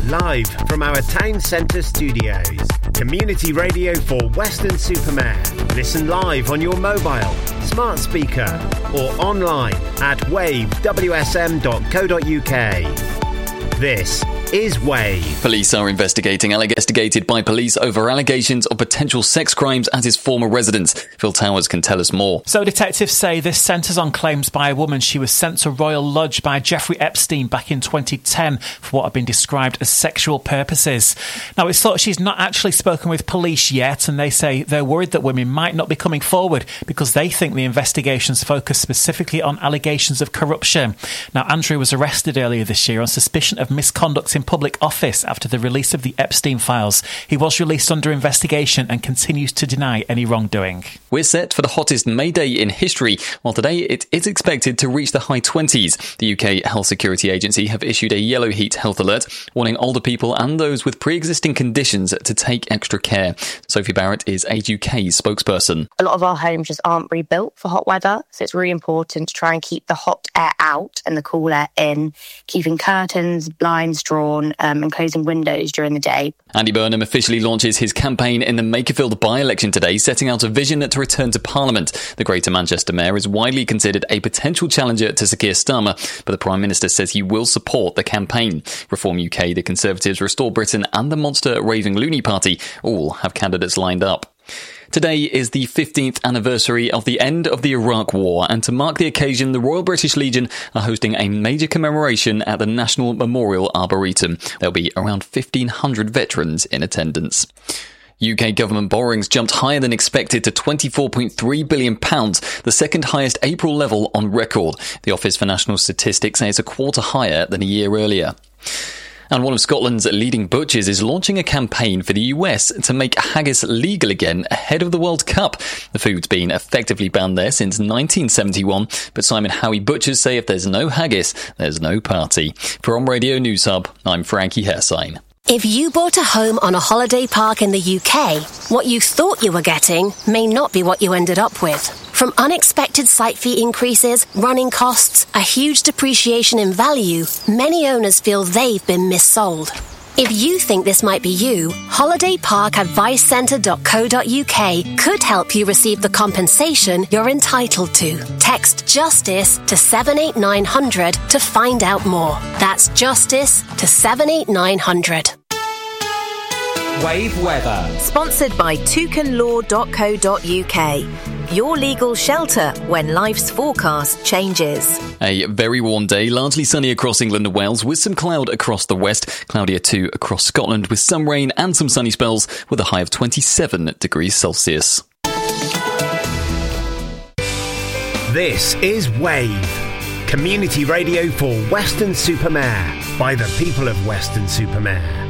live from our town centre studios. Community radio for Weston-super-Mare. Listen live on your mobile, smart speaker or online at wavewsm.co.uk. This is Wave. Police are investigated by police over allegations of potential sex crimes at his former residence. Phil Towers can tell us more. So detectives say this centres on claims by a woman she was sent to Royal Lodge by Jeffrey Epstein back in 2010 for what have been described as sexual purposes. Now, it's thought she's not actually spoken with police yet, and they say they're worried that women might not be coming forward because they think the investigations focus specifically on allegations of corruption. Now, Andrew was arrested earlier this year on suspicion of misconduct in public office after the release of the Epstein files. He was released under investigation and continues to deny any wrongdoing. We're set for the hottest May Day in history, while today it is expected to reach the high 20s. The UK Health Security Agency have issued a yellow heat health alert, warning older people and those with pre-existing conditions to take extra care. Sophie Barrett is a UK spokesperson. A lot of our homes just aren't rebuilt for hot weather, so it's really important to try and keep the hot air out and the cool air in, keeping curtains, blinds drawn, and closing windows during the day. Andy Burnham officially launches his campaign in the Makerfield by-election today, setting out a vision to return to Parliament. The Greater Manchester Mayor is widely considered a potential challenger to Sir Keir Starmer, but the Prime Minister says he will support the campaign. Reform UK, the Conservatives, Restore Britain and the monster Raving Loony Party all have candidates lined up. Today is the 15th anniversary of the end of the Iraq War, and to mark the occasion, the Royal British Legion are hosting a major commemoration at the National Memorial Arboretum. There'll be around 1,500 veterans in attendance. UK government borrowings jumped higher than expected to £24.3 billion, the second highest April level on record. The Office for National Statistics says a quarter higher than a year earlier. And one of Scotland's leading butchers is launching a campaign for the US to make haggis legal again ahead of the World Cup. The food's been effectively banned there since 1971, but Simon Howie butchers say if there's no haggis, there's no party. For On Radio News Hub, I'm Frankie Hersign. If you bought a home on a holiday park in the UK, what you thought you were getting may not be what you ended up with. From unexpected site fee increases, running costs, a huge depreciation in value, many owners feel they've been missold. If you think this might be you, holidayparkadvicecentre.co.uk could help you receive the compensation you're entitled to. Text JUSTICE to 78900 to find out more. That's JUSTICE to 78900. Wave weather. Sponsored by toucanlaw.co.uk. Your legal shelter when life's forecast changes. A very warm day, largely sunny across England and Wales, with some cloud across the west. Cloudier too across Scotland, with some rain and some sunny spells, with a high of 27 degrees Celsius. This is Wave. Community radio for Weston-super-Mare by the people of Weston-super-Mare.